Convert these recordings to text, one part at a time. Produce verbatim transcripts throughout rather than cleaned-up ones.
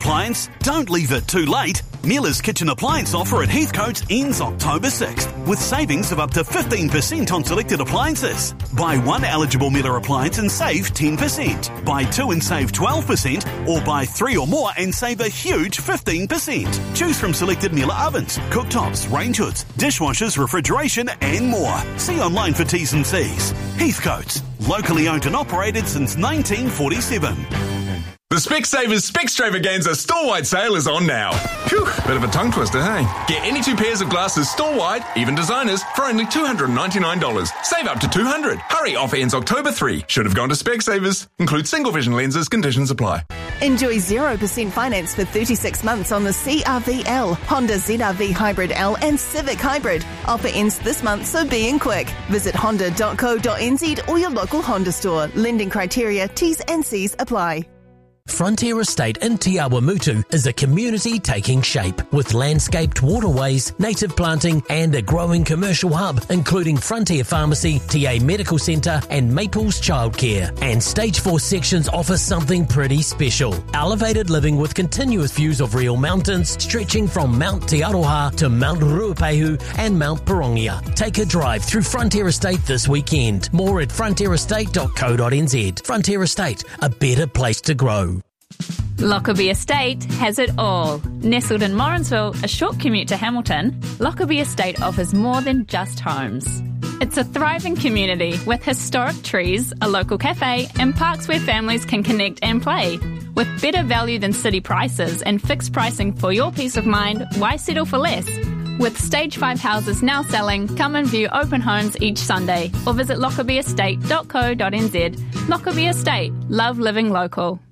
appliance? Don't leave it too late. Miller's Kitchen Appliance offer at Heathcote ends October sixth with savings of up to fifteen percent on selected appliances. Buy one eligible Miller appliance and save ten percent. Buy two and save twelve percent, or buy three or more and save a huge fifteen percent. Choose from selected Miller ovens, cooktops, range hoods, dishwashers, refrigeration and more. See online for T's and C's. Heathcote, locally owned and operated since nineteen forty-seven. The Specsavers Specstravaganza store-wide sale is on now. Phew, bit of a tongue twister, hey? Get any two pairs of glasses store-wide, even designers, for only two hundred ninety-nine dollars. Save up to two hundred dollars. Hurry, offer ends October third. Should have gone to Specsavers. Include single vision lenses, conditions apply. Enjoy zero percent finance for thirty-six months on the C R V L, Honda Z R V Hybrid L and Civic Hybrid. Offer ends this month, so be in quick. Visit honda dot co dot n z or your local Honda store. Lending criteria, T's and C's apply. Frontier Estate in Te Awamutu is a community taking shape with landscaped waterways, native planting and a growing commercial hub including Frontier Pharmacy, T A Medical Centre and Maples Childcare. And Stage four sections offer something pretty special. Elevated living with continuous views of real mountains stretching from Mount Te Aroha to Mount Ruapehu and Mount Pirongia. Take a drive through Frontier Estate this weekend. More at frontier estate dot co dot n z. Frontier Estate, a better place to grow. Lockerbie Estate has it all. Nestled in Morrinsville, a short commute to Hamilton, Lockerbie Estate offers more than just homes. It's a thriving community with historic trees, a local cafe, and parks where families can connect and play. With better value than city prices and fixed pricing for your peace of mind, why settle for less? With Stage five houses now selling, come and view open homes each Sunday or visit lockerbie estate dot co dot n z. Lockerbie Estate. Love living local.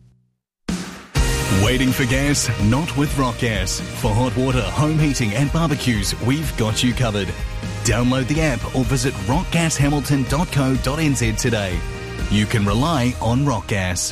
Waiting for gas? Not with Rock Gas. For hot water, home heating and barbecues, we've got you covered. Download the app or visit rock gas hamilton dot co dot n z today. You can rely on Rock Gas.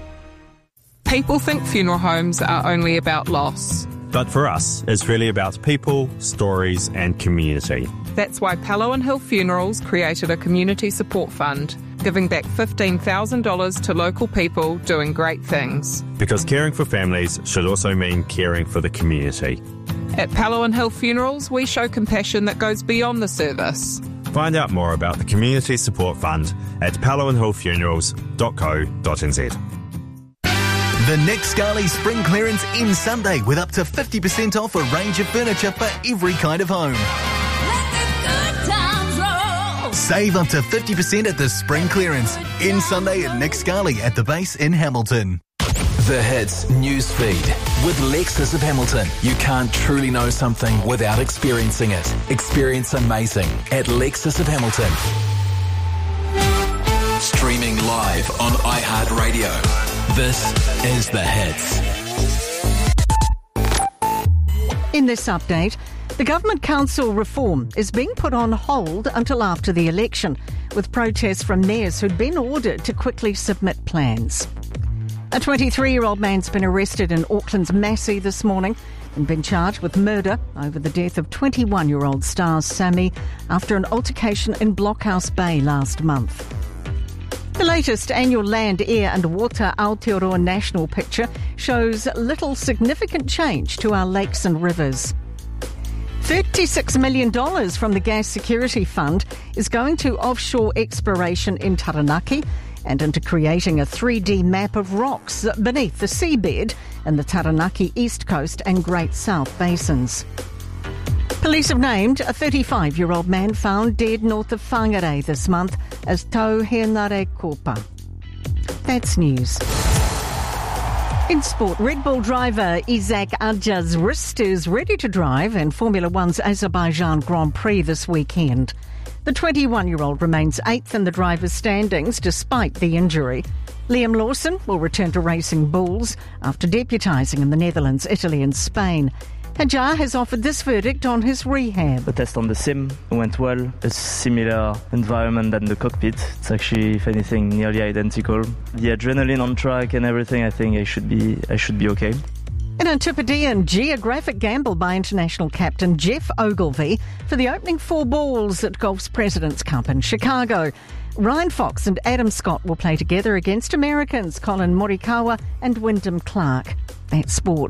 People think funeral homes are only about loss. But for us, it's really about people, stories and community. That's why Palawan Hill Funerals created a community support fund, giving back fifteen thousand dollars to local people doing great things. Because caring for families should also mean caring for the community. At Palawan Hill Funerals, we show compassion that goes beyond the service. Find out more about the Community Support Fund at palawan hill funerals dot co dot n z. The Nick Scali Spring Clearance ends Sunday with up to fifty percent off a range of furniture for every kind of home. Save up to fifty percent at the Spring Clearance. Ends Sunday at Nick Scali at the base in Hamilton. The Hits News Feed. With Lexus of Hamilton, you can't truly know something without experiencing it. Experience amazing at Lexus of Hamilton. Streaming live on iHeartRadio. This is The Hits. In this update, the Government Council reform is being put on hold until after the election, with protests from mayors who'd been ordered to quickly submit plans. A twenty-three-year-old man's been arrested in Auckland's Massey this morning and been charged with murder over the death of twenty-one-year-old Stars Sammy after an altercation in Blockhouse Bay last month. The latest annual Land, Air and Water Aotearoa National Picture shows little significant change to our lakes and rivers. thirty-six million dollars from the Gas Security Fund is going to offshore exploration in Taranaki and into creating a three D map of rocks beneath the seabed in the Taranaki East Coast and Great South Basins. Police have named a thirty-five-year-old man found dead north of Whangarei this month as Tau Henare Kopa. That's news. In sport, Red Bull driver Isaac Adja's wrist is ready to drive in Formula One's Azerbaijan Grand Prix this weekend. The twenty-one-year-old remains eighth in the driver's standings despite the injury. Liam Lawson will return to racing bulls after deputising in the Netherlands, Italy and Spain. Adja has offered this verdict on his rehab. The test on the sim went well. A similar environment than the cockpit. It's actually, if anything, nearly identical. The adrenaline on track and everything, I think I should be I should be okay. An Antipodean geographic gamble by international captain Jeff Ogilvy for the opening four balls at golf's President's Cup in Chicago. Ryan Fox and Adam Scott will play together against Americans Colin Morikawa and Wyndham Clark. That's sport.